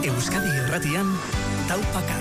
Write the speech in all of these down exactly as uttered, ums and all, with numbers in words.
Euskadi Irratian, Taupaka.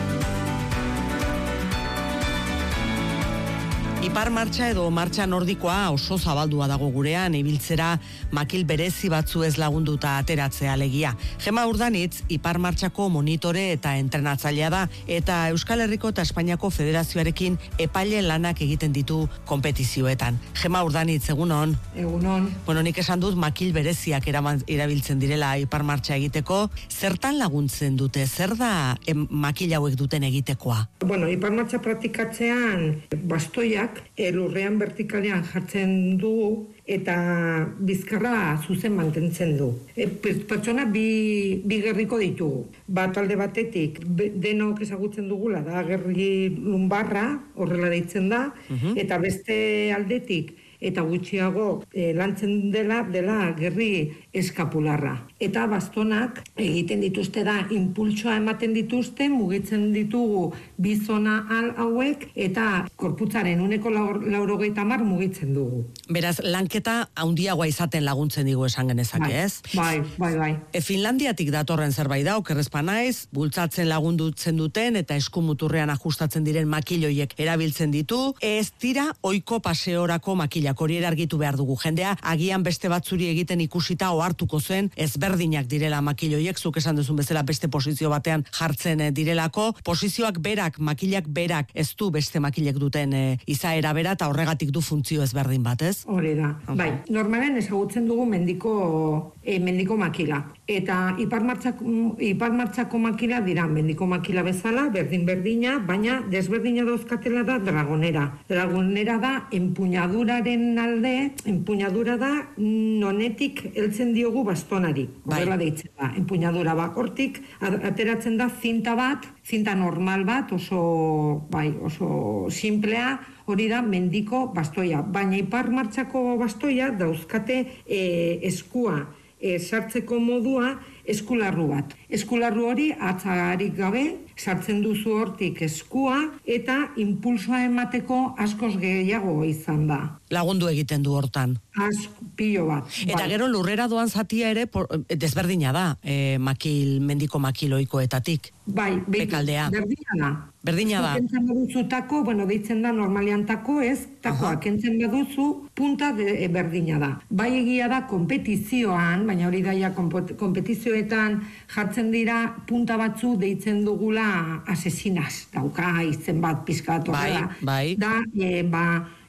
Ipar martxa edo martxa nordikoa oso zabaldua dago gurean, ibiltzera makil berezi batzu ez lagunduta ateratzea alegia. Gema Urdanitz, Ipar martxako monitore eta entrenatzailea da, eta Euskal Herriko eta Espainiako Federazioarekin epaile lanak egiten ditu konpetizioetan. Gema Urdanitz, egunon? Egunon. Bueno, nik esan dut makil bereziak eraman, erabiltzen direla Ipar martxa egiteko. Zertan laguntzen dute? Zer da em, makil hauek duten egitekoa? Bueno, Ipar martxa praktikatzean bastoiak lurrean vertikalean jartzen du eta bizkarra zuzen mantentzen du. E, pertsona bi, bi gerriko ditugu. Bat alde batetik, be, denok ezagutzen dugula da gerri lumbarra, horrela deitzen da, uh-huh. Eta beste aldetik, eta gutxiago e, lantzen dela, dela gerri eskapularra. Eta bastonak egiten dituzte da, impultsoa ematen dituzte, mugitzen ditugu bi zona al hauek, eta korputzaren uneko laurogeita hamar mugitzen dugu. Beraz, lanketa handiagoa izaten laguntzen digu esan genezake, bai, ez? Bai, bai, bai. E, Finlandiatik datorren zerbait da, okerrezpa naiz, bultzatzen lagundutzen duten eta eskumuturrean ajustatzen diren makiloiek erabiltzen ditu, ez dira ohiko paseorako makilak, hori argitu behar dugu. Jendea, agian beste batzuri egiten ikusita ohartuko zen, ezberdinak direla makiloiek, zuk esan duzun bezala beste posizio batean jartzen direlako, posizioak berak, makilak berak, ez du beste makilek duten e, izaera bera, eta horregatik du funtzio ezberdin bat, ez? Hori da. Okay. Bai, normalen ezagutzen dugu mendiko, e, mendiko makila. Eta ipar martxako, ipar martxako makila dira mendiko makila bezala, berdin-berdina, baina desberdina dauzkatela da dragonera. Dragonera da empuñaduraren alde, empuñadura da nonetik heltzen diogu bastonari. Horrela bai. Deitzen da, empuñadura ba. Hortik ateratzen da zinta bat, zinta normal bat, oso, bai, oso simplea, hori da mendiko bastoia. Baina ipar martxako bastoia dauzkate e, eskua e, sartzeko modua eskularru bat. Eskularru hori atzagarik gabe, sartzen duzu hortik eskua eta impulsoa emateko askoz gehiago izan da. Lagundu egiten du hortan. Asko, pilo bat. Eta bai. Gero lurrera doan zatia ere por, desberdina da, e, makil, mendiko makiloikoetatik. Bai, bekaldea. Berdina da. Berdina da. Kentzen baduzu tako, bueno, deitzen da normalian tako ez, takoa kentzen baduzu, punta de, e, berdina da. Bai egia da kompetizioan, baina hori daia kompetizioetan jartzen dira punta batzu deitzen dugula asesinas, dauka izen bat pizka bat horrela. Bai, bai. Da, e, ba,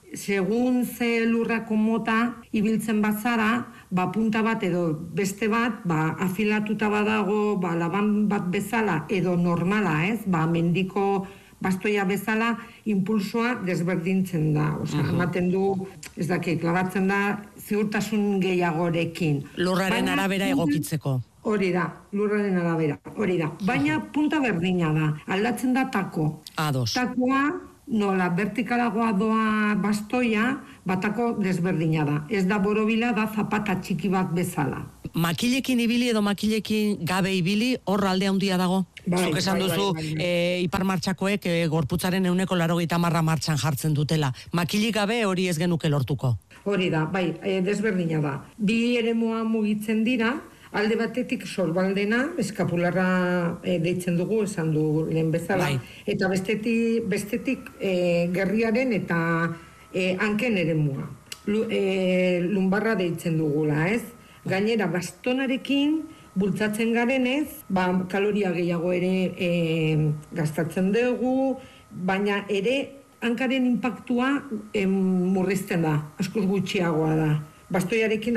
segun ze lurrako mota ibiltzen bazara, ba punta bat edo beste bat, ba afilatuta badago, ba laban bat bezala edo normala, ez? Ba mendiko bastoia bezala impulsoa desberdintzen da. Osea, uh-huh. Ematen du, ez dakit, klabatzen da ziurtasun gehiagorekin. Lurraren baina, arabera egokitzeko. Hori da, lurraren arabera, hori da. Baina punta berdina da, aldatzen da tako. Ados. Takoa, nola vertikalagoa doa bastoia, batako desberdina da. Ez da borobila, da zapata txiki bat bezala. Makilekin ibili edo makilekin gabe ibili, hor alde handia dago? Bai, Zuk esan bai, duzu, bai, bai, bai. E, ipar martxakoek e, gorputzaren euneko laurogeita hamar martxan jartzen dutela. Makilik gabe hori ez genuke lortuko? Hori da, bai, e, desberdina da. Bi eremua mugitzen dira, alde batetik sorbaldena, eskapularra e, deitzen dugu, esan du lehen bezala, bai. Eta bestetik, bestetik e, gerriaren eta e, hanken eremua. Lu, e, lumbarra deitzen dugula, ez? Gainera, bastonarekin bultzatzen garenez, ba, kaloria gehiago ere e, gastatzen dugu, baina ere hankaren inpaktua e, murrizten da, askoz gutxiagoa da. Bastoiarekin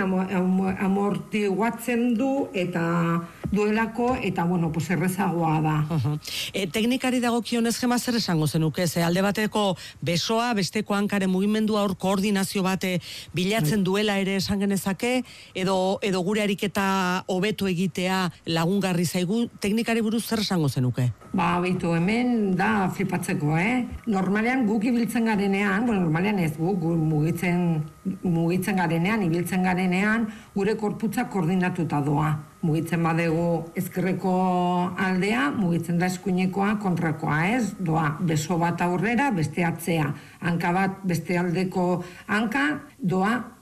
amortiguatzen du eta duelako eta bueno, pues errezagoa da. Uh-huh. E, teknikari dagokionez Gema zer esango zenuke, ze alde bateko besoa, besteko hankaren mugimendua hor koordinazio bate bilatzen duela ere esan genezake, edo, edo gure ariketa hobeto egitea lagungarri zaigu, teknikari buruz zer esango zenuke? Ba, beitu, hemen da flipatzeko, eh? Normalean guk ibiltzen garenean, bueno, normalean ez guk, guk mugitzen, mugitzen garenean, ibiltzen garenean, gure korputza koordinatuta doa. Mugitzen badegu ezkerreko aldea, mugitzen da eskuinekoa kontrakoa, ez? Doa, beso bat aurrera, beste atzea. Hanka bat beste aldeko hanka, doa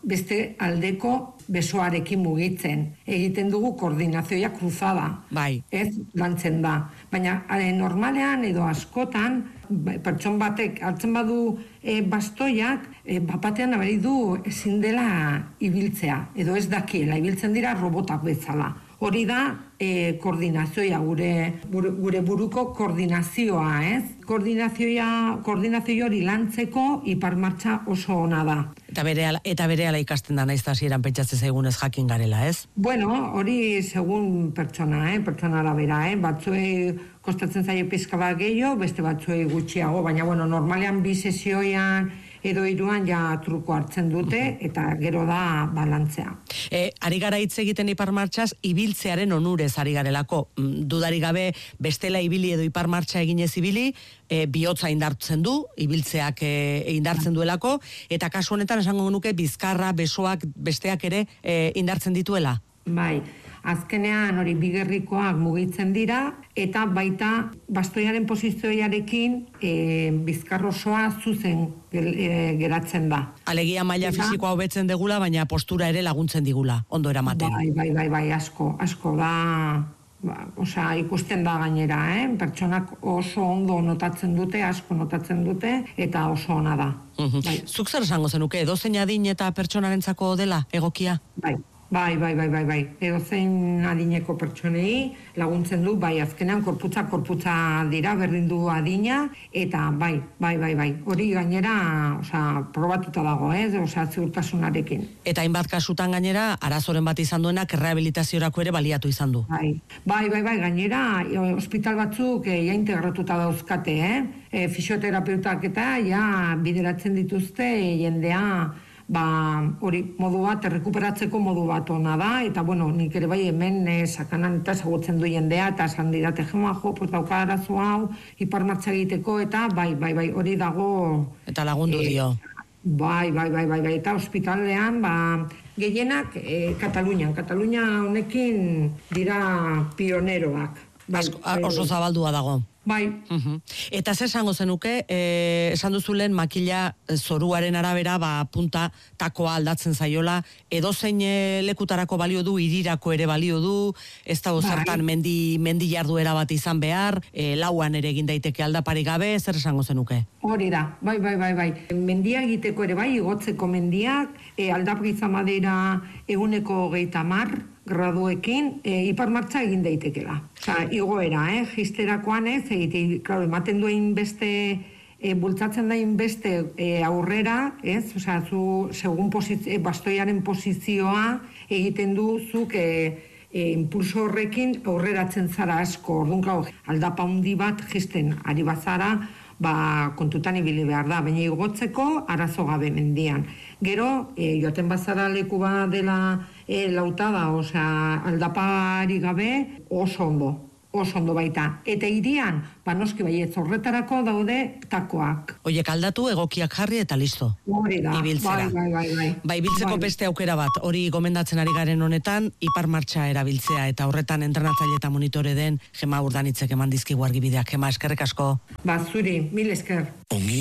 beste aldeko besoarekin mugitzen. Egiten dugu koordinazioa kruzada. Bai. Ez lantzen da. Baina e, normalean edo askotan, pertson batek hartzen badu e, bastoiak, e, bapatean aberi du ezin dela ibiltzea. Edo ez dakiela, ibiltzen dira robotak bezala. Hori da e, koordinazioa, gure, gure, gure buruko koordinazioa, ez? Koordinazioa, koordinazio hori lantzeko hipermartxa oso ona da. Eta berehala, eta berehala ikasten da, naiz hasieran pentsatzen zaigunez jakin garela, ez? Bueno, hori segun pertsona, eh? Pertsona arabera, eh? Batzuei kostatzen zaio pizka bat gehiago, beste batzuei gutxiago, baina bueno, normalean bi sesioan edo hiruan ja truko hartzen dute, eta gero da balantzea. E, ari gara hitz egiten hipermartxaz, ibiltzearen onurez ari garelako. Dudari gabe, bestela ibili edo hipermartxa eginez ibili, e, bihotza indartzen du, ibiltzeak e, indartzen duelako, eta kasu honetan esango nuke bizkarra, besoak, besteak ere e, indartzen dituela. Bai, azkenean hori bigerrikoak mugitzen dira, eta baita bastoiaren posizioarekin e, bizkar osoa zuzen e, geratzen da. Alegia maila eta, fisikoa hobetzen degula, baina postura ere laguntzen digula, ondo eramaten. Bai, bai, bai, bai, asko, asko da, ba, osea, ikusten da gainera, eh? Pertsonak oso ondo notatzen dute, asko notatzen dute, eta oso ona da. Uh-huh. Bai. Zuk zer esango zenuke, edozein adin eta pertsonarentzako dela, egokia? Bai. Bai, bai, bai, bai, bai. Edo zein adineko pertsonei laguntzen du, bai, azkenean korputza, korputza dira, berdin du adina, eta bai, bai, bai, bai. Hori gainera, osea, probatuta dago, ez, osea, ziurtasunarekin. Eta hainbat kasutan gainera, arazoren bat izan duenak rehabilitaziorako ere baliatu izan du. Bai, bai, bai, bai. Gainera, ospital batzuk e, ja integratuta dauzkate, eh? E, fisioterapeutak eta ja bideratzen dituzte e, jendea, ba, hori modu bat, errekuperatzeko modu bat ona da, eta bueno, nik ere bai hemen e, sakanan eta ezagutzen du jendea, eta esan didate, jema, jo, pues dauka arazo hau, hipermartxa egiteko, eta bai, bai, bai, hori dago... Eta lagundu e, dio. Bai, bai, bai, bai, bai, eta ospitalean, ba, gehienak e, Katalunian, Katalunia honekin dira pioneroak. Bai, Asko, oso zabaldua dago. Bai. Uh-huh. Eta ze esango zenuke, eh, esan duzulen makila zoruaren arabera, ba, punta takoa aldatzen zaiola, edozein lekutarako balio du, hirirako ere balio du, ez da zertan bai. mendi, mendi jarduera bat izan behar, e, lauan ere egin daiteke aldapari gabe, zer esango zenuke? Hori da, bai, bai, bai, bai. Mendia egiteko ere bai, igotzeko mendiak, e, aldapari izan badera eguneko hogeita hamar, graduekin, e, hipermartxa egin daitekela. Osa, igoera, eh? Jisterakoan ez, egite, claro, ematen duen beste, e, bultzatzen dain beste e, aurrera, ez? Osa, zu, segun posiz, e, bastoiaren posizioa egiten du zuk e, e, impulso horrekin aurreratzen zara asko. Orduan, claro, aldapa handi bat jisten ari bazara, ba, kontutan ibili behar da, baina igotzeko arazo gabe mendian. Gero, e, joaten bazara leku bat dela e, lautada, osea, aldapari gabe, oso ondo, oso ondo baita. Eta hirian, ba, noski baietz horretarako daude takoak. Oiek aldatu, egokiak jarri eta listo. Hori da, ibiltzera. bai, bai, bai, bai. Ba, ibiltzeko bai. Beste aukera bat, hori gomendatzen ari garen honetan, hipermartxa erabiltzea, eta horretan entrenatzaile eta monitore den Gema Urdanitzek eman dizkigu argibideak. Gema, eskerrik asko. Ba, zuri, mil esker. Ongi